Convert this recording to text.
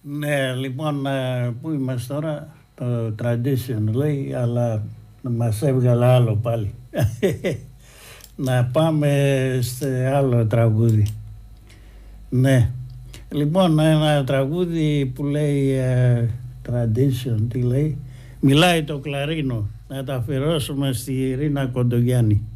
Ναι, λοιπόν, πού είμαστε τώρα, το tradition λέει, αλλά μας έβγαλε άλλο πάλι. Να πάμε σε άλλο τραγούδι. Ναι. Λοιπόν, ένα τραγούδι που λέει tradition, τι λέει, μιλάει το κλαρίνο, να τα αφιερώσουμε στη Ειρήνα Κοντογιάννη.